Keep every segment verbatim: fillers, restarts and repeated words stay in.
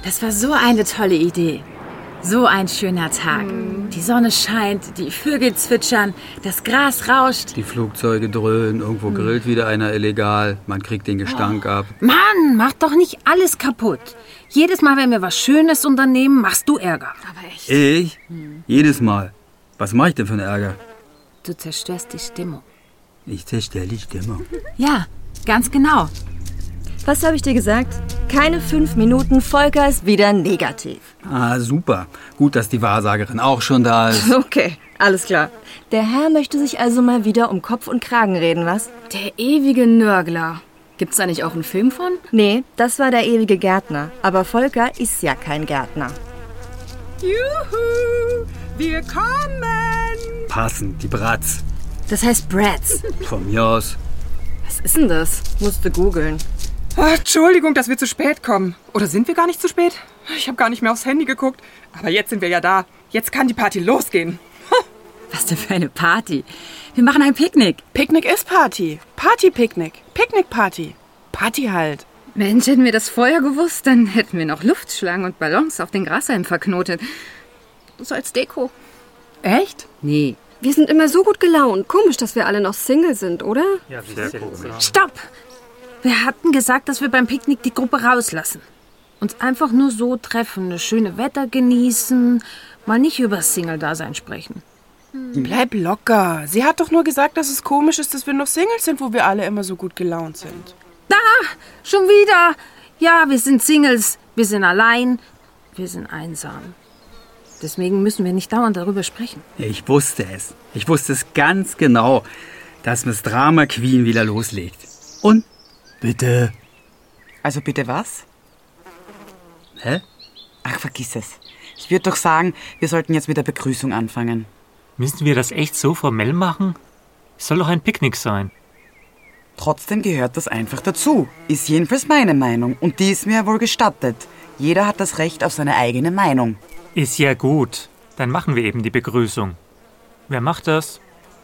Das war so eine tolle Idee. So ein schöner Tag. Mm. Die Sonne scheint, die Vögel zwitschern, das Gras rauscht. Die Flugzeuge dröhnen, irgendwo mm. grillt wieder einer illegal. Man kriegt den Gestank oh. ab. Mann, mach doch nicht alles kaputt. Jedes Mal, wenn wir was Schönes unternehmen, machst du Ärger. Aber echt. Ich? Hm. Jedes Mal. Was mache ich denn für einen Ärger? Du zerstörst die Stimmung. Ich zerstöre die Stimmung? Ja, ganz genau. Was habe ich dir gesagt? Keine fünf Minuten, Volker ist wieder negativ. Ah, super. Gut, dass die Wahrsagerin auch schon da ist. Okay, alles klar. Der Herr möchte sich also mal wieder um Kopf und Kragen reden, was? Der ewige Nörgler. Gibt's da nicht auch einen Film von? Nee, das war der ewige Gärtner. Aber Volker ist ja kein Gärtner. Juhu, wir kommen! Passend, die Bratz. Das heißt Bratz. Von mir aus. Was ist denn das? Musste googeln. Oh, Entschuldigung, dass wir zu spät kommen. Oder sind wir gar nicht zu spät? Ich habe gar nicht mehr aufs Handy geguckt. Aber jetzt sind wir ja da. Jetzt kann die Party losgehen. Was denn für eine Party? Wir machen ein Picknick. Picknick ist Party. Party-Picknick. Picknick-Party. Party halt. Mensch, hätten wir das vorher gewusst, dann hätten wir noch Luftschlangen und Ballons auf den Grashalmen verknotet. So als Deko. Echt? Nee. Wir sind immer so gut gelaunt. Komisch, dass wir alle noch Single sind, oder? Ja, sehr komisch. Stopp! Wir hatten gesagt, dass wir beim Picknick die Gruppe rauslassen. Uns einfach nur so treffen, das schöne Wetter genießen, mal nicht über Single-Dasein sprechen. Hm. Bleib locker. Sie hat doch nur gesagt, dass es komisch ist, dass wir noch Singles sind, wo wir alle immer so gut gelaunt sind. Da! Schon wieder! Ja, wir sind Singles, wir sind allein, wir sind einsam. Deswegen müssen wir nicht dauernd darüber sprechen. Ich wusste es. Ich wusste es ganz genau, dass Miss Drama Queen wieder loslegt. Und bitte. Also bitte was? Hä? Ach, vergiss es. Ich würde doch sagen, wir sollten jetzt mit der Begrüßung anfangen. Müssen wir das echt so formell machen? Es soll doch ein Picknick sein. Trotzdem gehört das einfach dazu. Ist jedenfalls meine Meinung. Und die ist mir ja wohl gestattet. Jeder hat das Recht auf seine eigene Meinung. Ist ja gut. Dann machen wir eben die Begrüßung. Wer macht das?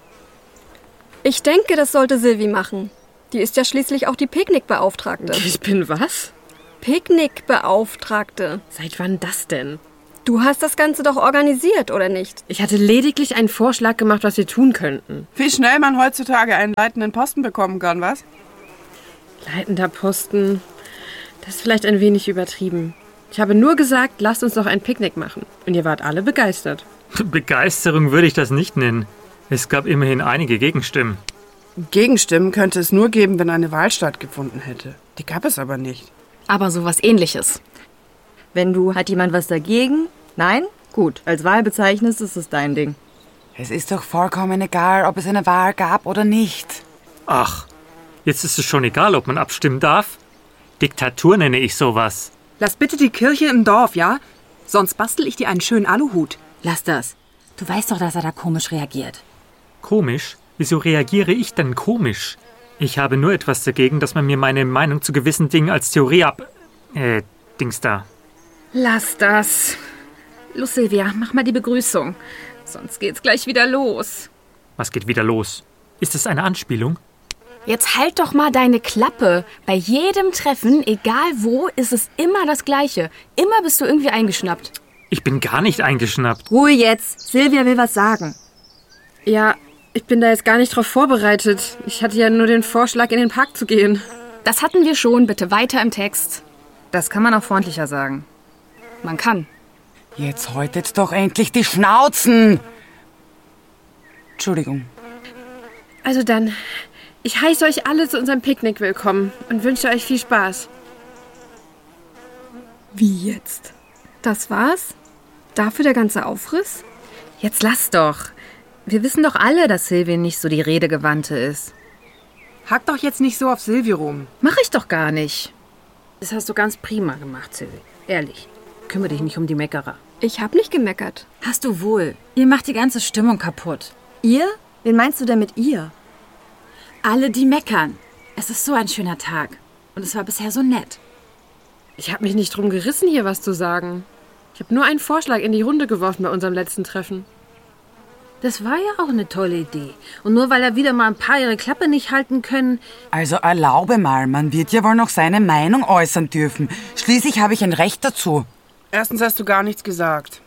Ich denke, das sollte Silvi machen. Die ist ja schließlich auch die Picknickbeauftragte. Ich bin was? Picknickbeauftragte. Seit wann das denn? Du hast das Ganze doch organisiert, oder nicht? Ich hatte lediglich einen Vorschlag gemacht, was wir tun könnten. Wie schnell man heutzutage einen leitenden Posten bekommen kann, was? Leitender Posten, das ist vielleicht ein wenig übertrieben. Ich habe nur gesagt, lasst uns doch ein Picknick machen. Und ihr wart alle begeistert. Begeisterung würde ich das nicht nennen. Es gab immerhin einige Gegenstimmen. Gegenstimmen könnte es nur geben, wenn eine Wahl stattgefunden hätte. Die gab es aber nicht. Aber sowas Ähnliches. Wenn du, hat jemand was dagegen? Nein? Gut, als Wahl bezeichnest, ist es dein Ding. Es ist doch vollkommen egal, ob es eine Wahl gab oder nicht. Ach, jetzt ist es schon egal, ob man abstimmen darf? Diktatur nenne ich sowas. Lass bitte die Kirche im Dorf, ja? Sonst bastel ich dir einen schönen Aluhut. Lass das. Du weißt doch, dass er da komisch reagiert. Komisch? Wieso reagiere ich denn komisch? Ich habe nur etwas dagegen, dass man mir meine Meinung zu gewissen Dingen als Theorie ab... Äh, Dings da. Lass das. Los, Silvia, mach mal die Begrüßung. Sonst geht's gleich wieder los. Was geht wieder los? Ist es eine Anspielung? Jetzt halt doch mal deine Klappe. Bei jedem Treffen, egal wo, ist es immer das Gleiche. Immer bist du irgendwie eingeschnappt. Ich bin gar nicht eingeschnappt. Ruhe jetzt. Silvia will was sagen. Ja, ich bin da jetzt gar nicht drauf vorbereitet. Ich hatte ja nur den Vorschlag, in den Park zu gehen. Das hatten wir schon. Bitte weiter im Text. Das kann man auch freundlicher sagen. Man kann. Jetzt häutet doch endlich die Schnauzen! Entschuldigung. Also dann, ich heiße euch alle zu unserem Picknick willkommen und wünsche euch viel Spaß. Wie jetzt? Das war's? Dafür der ganze Aufriss? Jetzt lass doch. Wir wissen doch alle, dass Silvi nicht so die Redegewandte ist. Hack doch jetzt nicht so auf Silvi rum. Mach ich doch gar nicht. Das hast du ganz prima gemacht, Silvi. Ehrlich. Kümmere dich nicht um die Meckerer. Ich hab nicht gemeckert. Hast du wohl. Ihr macht die ganze Stimmung kaputt. Ihr? Wen meinst du denn mit ihr? Alle, die meckern. Es ist so ein schöner Tag. Und es war bisher so nett. Ich habe mich nicht drum gerissen, hier was zu sagen. Ich habe nur einen Vorschlag in die Runde geworfen bei unserem letzten Treffen. Das war ja auch eine tolle Idee. Und nur weil er wieder mal ein paar ihre Klappe nicht halten können... Also erlaube mal, man wird ja wohl noch seine Meinung äußern dürfen. Schließlich habe ich ein Recht dazu. Erstens hast du gar nichts gesagt.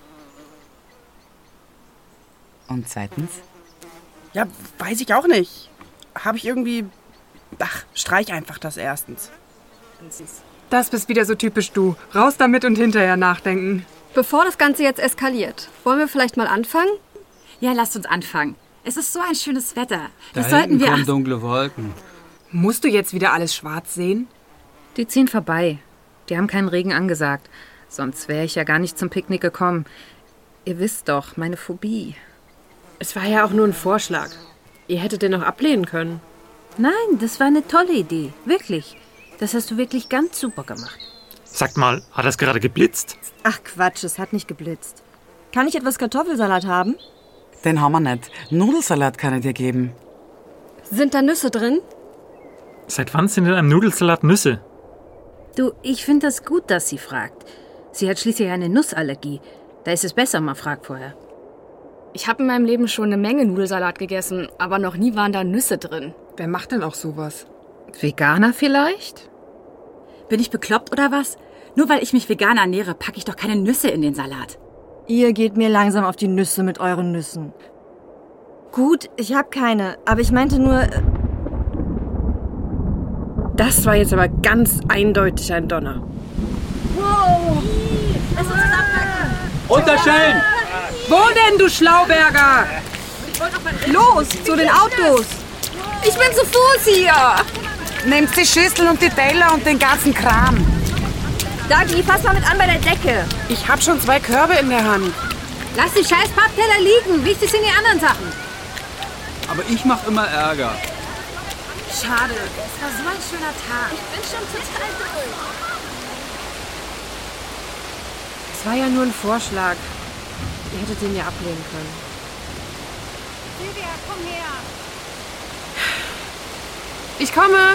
Und zweitens? Ja, weiß ich auch nicht. Habe ich irgendwie... Ach, streich einfach das erstens. Das bist wieder so typisch du. Raus damit und hinterher nachdenken. Bevor das Ganze jetzt eskaliert, wollen wir vielleicht mal anfangen? Ja, lasst uns anfangen. Es ist so ein schönes Wetter. Da Das sollten hinten wir... kommen dunkle Wolken. Musst du jetzt wieder alles schwarz sehen? Die ziehen vorbei. Die haben keinen Regen angesagt. Sonst wäre ich ja gar nicht zum Picknick gekommen. Ihr wisst doch, meine Phobie. Es war ja auch nur ein Vorschlag. Ihr hättet den noch ablehnen können. Nein, das war eine tolle Idee. Wirklich. Das hast du wirklich ganz super gemacht. Sagt mal, hat das gerade geblitzt? Ach Quatsch, es hat nicht geblitzt. Kann ich etwas Kartoffelsalat haben? Den haben wir nicht. Nudelsalat kann ich dir geben. Sind da Nüsse drin? Seit wann sind in einem Nudelsalat Nüsse? Du, ich finde das gut, dass sie fragt. Sie hat schließlich eine Nussallergie. Da ist es besser, man fragt vorher. Ich habe in meinem Leben schon eine Menge Nudelsalat gegessen, aber noch nie waren da Nüsse drin. Wer macht denn auch sowas? Veganer vielleicht? Bin ich bekloppt oder was? Nur weil ich mich vegan ernähre, packe ich doch keine Nüsse in den Salat. Ihr geht mir langsam auf die Nüsse mit euren Nüssen. Gut, ich habe keine, aber ich meinte nur... äh, Das war jetzt aber ganz eindeutig ein Donner. Unterstellen! Wo denn, du Schlauberger? Los, zu den Autos! Ich bin zu Fuß hier! Nehmt die Schüsseln und die Teller und den ganzen Kram. Dagi, fass mal mit an bei der Decke. Ich hab schon zwei Körbe in der Hand. Lass die scheiß Pappteller liegen. Wichtig sind die anderen Sachen. Aber ich mach immer Ärger. Schade, es war so ein schöner Tag. Ich bin schon total durch. Es war ja nur ein Vorschlag. Ihr hättet den ja ablehnen können. Silvia, komm her. Ich komme!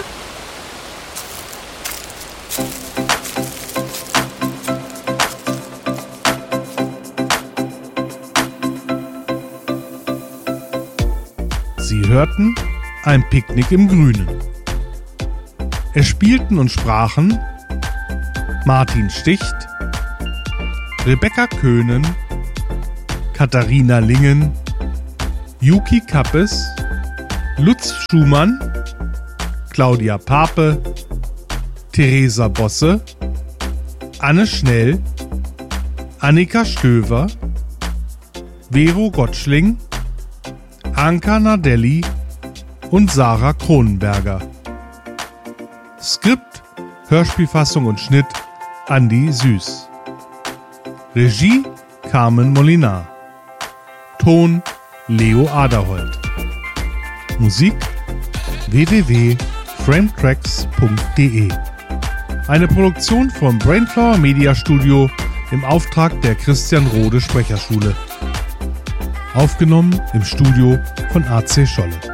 Sie hörten Ein Picknick im Grünen. Es spielten und sprachen Martin Sticht, Rebecca Köhnen, Katharina Lingen, Yuki Kappes, Lutz Schumann, Claudia Pape, Theresa Bosse, Anne Schnell, Annika Stöver, Vero Gottschling, Anka Nadelli und Sarah Kronenberger. Skript, Hörspielfassung und Schnitt Andi Süß. Regie Carmen Molinar. Ton Leo Aderholt. Musik w w w punkt frametracks punkt de. Eine Produktion vom Brainflower Media Studio im Auftrag der Christian Rode Sprecherschule. Aufgenommen im Studio von A C Scholle.